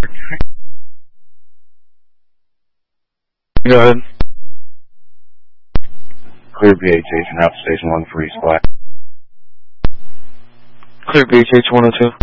Go ahead. Clear BHH and out station 1 free spot. Clear BHH 102.